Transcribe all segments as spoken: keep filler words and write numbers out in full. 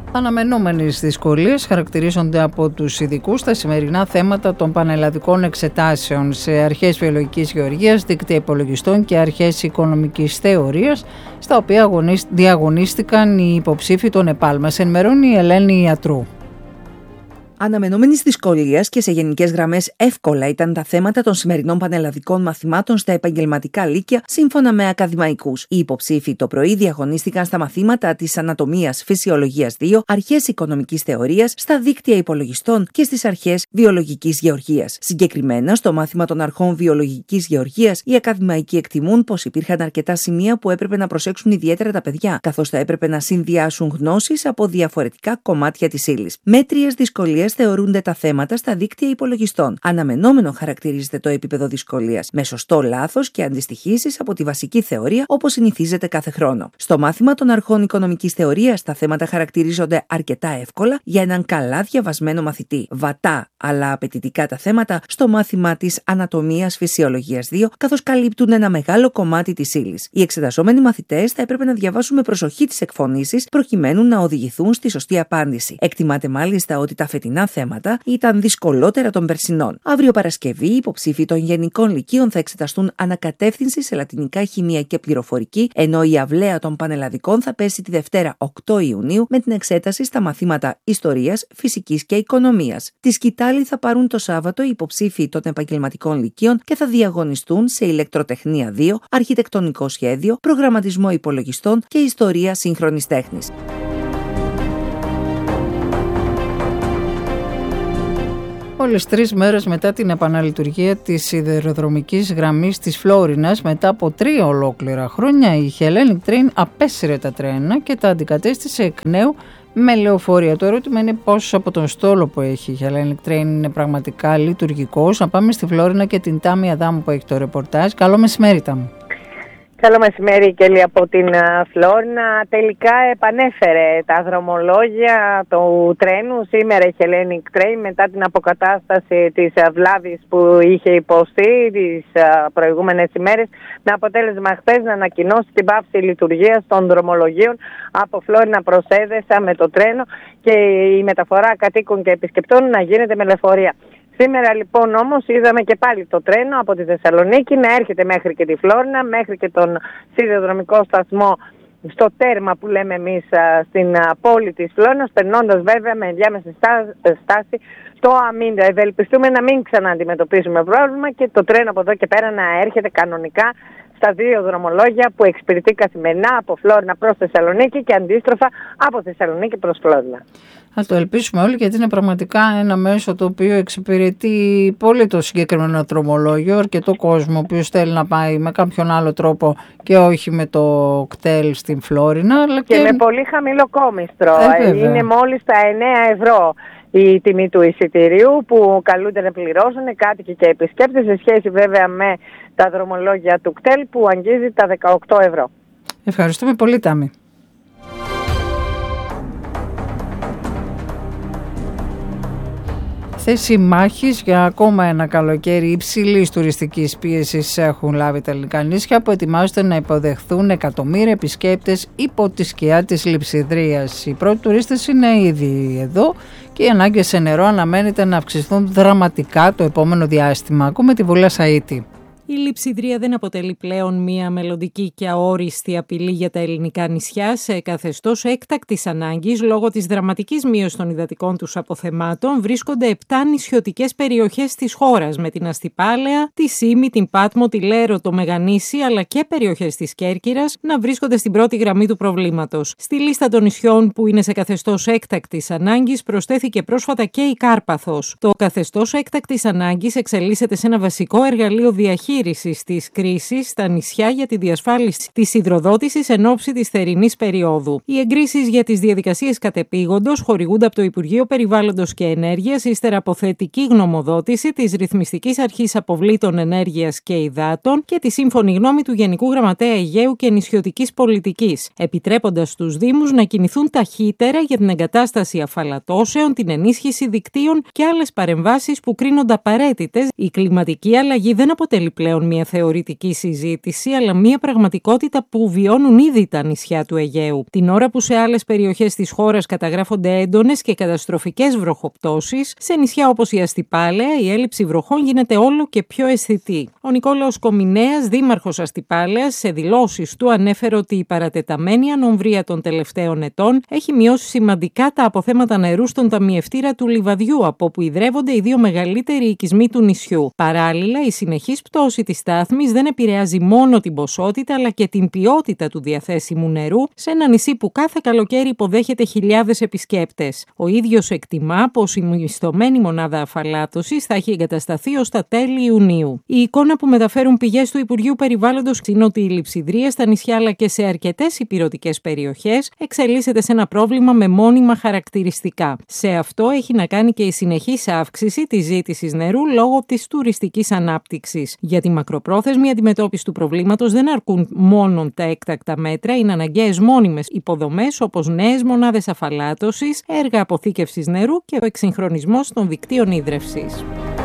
Αναμενόμενες δυσκολίες χαρακτηρίζονται από τους ειδικούς τα σημερινά θέματα των πανελλαδικών εξετάσεων σε αρχές βιολογικής γεωργίας, δίκτυα υπολογιστών και αρχές οικονομικής θεωρίας, στα οποία διαγωνίστηκαν οι υποψήφοι των ΕΠΑΛ. Μας ενημερώνει η Ελένη Ιατρού. Αναμενόμενης δυσκολίας και σε γενικές γραμμές εύκολα ήταν τα θέματα των σημερινών πανελλαδικών μαθημάτων στα επαγγελματικά λύκεια, σύμφωνα με ακαδημαϊκούς. Οι υποψήφοι το πρωί διαγωνίστηκαν στα μαθήματα της Ανατομίας Φυσιολογίας δύο, αρχές οικονομικής θεωρίας, στα δίκτυα υπολογιστών και στις αρχές βιολογικής γεωργίας. Συγκεκριμένα, στο μάθημα των αρχών βιολογικής γεωργίας, οι ακαδημαϊκοί εκτιμούν πως υπήρχαν αρκετά σημεία που έπρεπε να προσέξουν ιδιαίτερα τα παιδιά, καθώς θα έπρεπε να συνδυάσουν γνώσεις από διαφορετικά κομμάτια της ύλης. Μέτριες δυσκολίες θεωρούνται τα θέματα στα δίκτυα υπολογιστών. Αναμενόμενο χαρακτηρίζεται το επίπεδο δυσκολίας, με σωστό λάθος και αντιστοιχίσεις από τη βασική θεωρία, όπως συνηθίζεται κάθε χρόνο. Στο μάθημα των αρχών οικονομικής θεωρίας, τα θέματα χαρακτηρίζονται αρκετά εύκολα για έναν καλά διαβασμένο μαθητή. Βατά αλλά απαιτητικά τα θέματα στο μάθημα της Ανατομίας Φυσιολογίας δύο, καθώς καλύπτουν ένα μεγάλο κομμάτι της ύλης. Οι εξετασσόμενοι μαθητές θα έπρεπε να διαβάσουν με προσοχή τις εκφωνήσεις προκειμένου να οδηγηθούν στη σωστή απάντηση. Εκτιμάται μάλιστα ότι τα φετινά θέματα ήταν δυσκολότερα των περσινών. Αύριο Παρασκευή, οι υποψήφοι των γενικών λυκείων θα εξεταστούν ανακατεύθυνση σε λατινικά, χημεία και πληροφορική, ενώ η αυλαία των πανελλαδικών θα πέσει τη Δευτέρα οκτώ Ιουνίου με την εξέταση στα μαθήματα Ιστορίας, Φυσικής και Οικονομίας. Τη σκητάλη θα πάρουν το Σάββατο οι υποψήφοι των επαγγελματικών λυκείων και θα διαγωνιστούν σε ηλεκτροτεχνία δύο, αρχιτεκτονικό σχέδιο, προγραμματισμό υπολογιστών και ιστορία σύγχρονης τέχνης. Μόλις τρεις μέρες μετά την επαναλειτουργία της σιδηροδρομικής γραμμής της Φλόρινας, μετά από τρία ολόκληρα χρόνια, η Hellenic Train απέσυρε τα τρένα και τα αντικατέστησε εκ νέου με λεωφορεία. Το ερώτημα είναι πώς από τον στόλο που έχει η Hellenic Train είναι πραγματικά λειτουργικός. Να πάμε στη Φλόρινα και την Τάμι Αδάμου που έχει το ρεπορτάζ. Καλό μεσημέρι, Τάμι. Καλό μεσημέρι, Κέλλη, από την Φλόρινα. Τελικά επανέφερε τα δρομολόγια του τρένου σήμερα η Hellenic Train μετά την αποκατάσταση της βλάβης που είχε υποστεί τις προηγούμενες ημέρες, με αποτέλεσμα χθες να ανακοινώσει την πάυση λειτουργίας των δρομολογίων από Φλόρινα προς Έδεσα με το τρένο και η μεταφορά κατοίκων και επισκεπτών να γίνεται με λεωφορεία. Σήμερα λοιπόν όμως είδαμε και πάλι το τρένο από τη Θεσσαλονίκη να έρχεται μέχρι και τη Φλόρινα, μέχρι και τον σιδηροδρομικό σταθμό στο τέρμα που λέμε εμείς στην πόλη της Φλόρινας, περνώντας βέβαια με ενδιάμεση στάση στο Αμίντα. Ευελπιστούμε να μην ξανααντιμετωπίσουμε πρόβλημα και το τρένο από εδώ και πέρα να έρχεται κανονικά στα δύο δρομολόγια που εξυπηρετεί καθημερινά από Φλόρινα προς Θεσσαλονίκη και αντίστροφα από Θεσσαλονίκη προς Φλόρινα. Θα το ελπίσουμε όλοι, γιατί είναι πραγματικά ένα μέσο το οποίο εξυπηρετεί πολύ το συγκεκριμένο δρομολόγιο, αρκετό κόσμο ο οποίος θέλει να πάει με κάποιον άλλο τρόπο και όχι με το κτέλ στην Φλόρινα. Αλλά και... και με πολύ χαμηλό κόμιστρο. Ε, είναι μόλις τα εννέα ευρώ η τιμή του εισιτηρίου που καλούνται να πληρώσουν οι κάτοικοι και επισκέπτες, σε σχέση βέβαια με τα δρομολόγια του κτέλ που αγγίζει τα δεκαοκτώ ευρώ. Ευχαριστούμε πολύ, Τάμι. Θέση μάχης για ακόμα ένα καλοκαίρι υψηλής τουριστικής πίεσης έχουν λάβει τα ελληνικά νησιά που ετοιμάζονται να υποδεχθούν εκατομμύρια επισκέπτες υπό τη σκιά της Λειψιδρίας. Οι πρώτοι τουρίστες είναι ήδη εδώ και οι ανάγκες σε νερό αναμένεται να αυξηθούν δραματικά το επόμενο διάστημα. Ακούμε τη Βουλά Σαΐτη. Η Λειψιδρία δεν αποτελεί πλέον μία μελλοντική και αόριστη απειλή για τα ελληνικά νησιά σε καθεστώς έκτακτης ανάγκης. Λόγω της δραματικής μείωσης των υδατικών τους αποθεμάτων βρίσκονται επτά νησιωτικές περιοχές της χώρας, με την Αστυπάλαια, τη Σύμη, την Πάτμο, τη Λέρο, το Μεγανήσι αλλά και περιοχές της Κέρκυρας να βρίσκονται στην πρώτη γραμμή του προβλήματος. Στη λίστα των νησιών που είναι σε καθεστώς έκτακτης ανάγκης προσθέθηκε πρόσφατα και η Κάρπαθος. Το καθεστώς έκτακτης ανάγκης εξελίσσεται σε ένα βασικό εργαλείο διαχείρισης της κρίσης στα νησιά για τη διασφάλιση της υδροδότησης εν ώψη της θερινής περίοδου. Οι εγκρίσεις για τις διαδικασίες κατεπήγοντος χορηγούνται από το Υπουργείο Περιβάλλοντος και Ενέργειας ύστερα από θετική γνωμοδότηση της Ρυθμιστικής Αρχής Αποβλήτων Ενέργειας και Υδάτων και τη σύμφωνη γνώμη του Γενικού Γραμματέα Αιγαίου και Νησιωτικής Πολιτικής, επιτρέποντας στους Δήμους να κινηθούν ταχύτερα για την εγκατάσταση αφαλατώσεων, την ενίσχυση δικτύων και άλλες παρεμβάσεις που κρίνονται απαραίτητες. Η κλιματική αλλαγή δεν αποτελεί πλέον μια θεωρητική συζήτηση, αλλά μια πραγματικότητα που βιώνουν ήδη τα νησιά του Αιγαίου. Την ώρα που σε άλλες περιοχές της χώρας καταγράφονται έντονες και καταστροφικές βροχοπτώσεις, σε νησιά όπως η Αστυπάλαια η έλλειψη βροχών γίνεται όλο και πιο αισθητή. Ο Νικόλαος Κομινέας, δήμαρχος Αστυπάλαιας, σε δηλώσεις του ανέφερε ότι η παρατεταμένη ανομβρία των τελευταίων ετών έχει μειώσει σημαντικά τα αποθέματα νερού στον ταμιευτήρα του Λιβαδιού, από όπου ιδρεύονται οι δύο μεγαλύτεροι οικισμοί του νησιού. Παράλληλα, η συνεχής πτώση της στάθμης δεν επηρεάζει μόνο την ποσότητα αλλά και την ποιότητα του διαθέσιμου νερού σε ένα νησί που κάθε καλοκαίρι υποδέχεται χιλιάδες επισκέπτες. Ο ίδιος εκτιμά πως η μισθωμένη μονάδα αφαλάτωσης θα έχει εγκατασταθεί ως τα τέλη Ιουνίου. Η εικόνα που μεταφέρουν πηγές του Υπουργείου Περιβάλλοντος είναι ότι η λειψιδρία στα νησιά αλλά και σε αρκετές ηπειρωτικές περιοχές εξελίσσεται σε ένα πρόβλημα με μόνιμα χαρακτηριστικά. Σε αυτό έχει να κάνει και η συνεχής αύξηση της ζήτησης νερού λόγω της τουριστικής ανάπτυξης. Για τη μακροπρόθεσμη αντιμετώπιση του προβλήματος δεν αρκούν μόνο τα έκτακτα μέτρα, είναι αναγκαίες μόνιμες υποδομές όπως νέες μονάδες αφαλάτωσης, έργα αποθήκευσης νερού και ο εξυγχρονισμός των δικτύων ίδρευσης.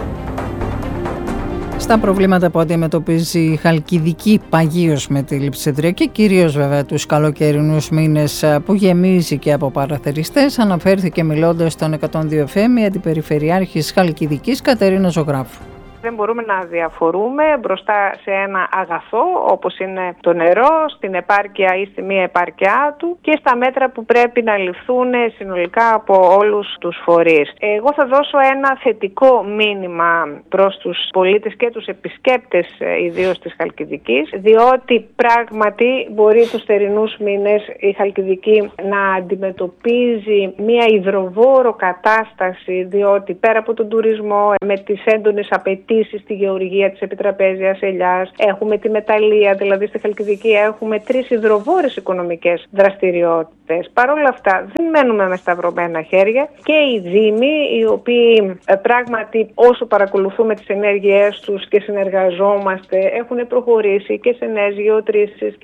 Στα προβλήματα που αντιμετωπίζει η Χαλκιδική παγίως με τη λειψιδρία και κυρίως βέβαια τους καλοκαιρινούς μήνες που γεμίζει και από παραθεριστές, αναφέρθηκε μιλώντας στον εκατόν δύο εφ εμ η Αντιπεριφερειάρχης Χαλκιδικής Κατερίνα Ζωγράφου. Δεν μπορούμε να διαφορούμε μπροστά σε ένα αγαθό όπως είναι το νερό, στην επάρκεια ή στη μη επάρκειά του και στα μέτρα που πρέπει να ληφθούν συνολικά από όλους τους φορείς. Εγώ θα δώσω ένα θετικό μήνυμα προς τους πολίτες και τους επισκέπτες ιδίως της Χαλκιδικής, διότι πράγματι μπορεί τους θερινούς μήνες η Χαλκιδική να αντιμετωπίζει μια υδροβόρο κατάσταση, διότι πέρα από τον τουρισμό με τις έντονες απαιτήσεις στη γεωργία της επιτραπέζιας ελιάς, έχουμε τη μεταλλεία, δηλαδή στη Χαλκιδική έχουμε τρεις υδροβόρες οικονομικές δραστηριότητες. Παρ' όλα αυτά δεν μένουμε με σταυρωμένα χέρια και οι δήμοι, οι οποίοι ε, πράγματι όσο παρακολουθούμε τις ενέργειές τους και συνεργαζόμαστε, έχουν προχωρήσει και σε νέες γεωτρήσεις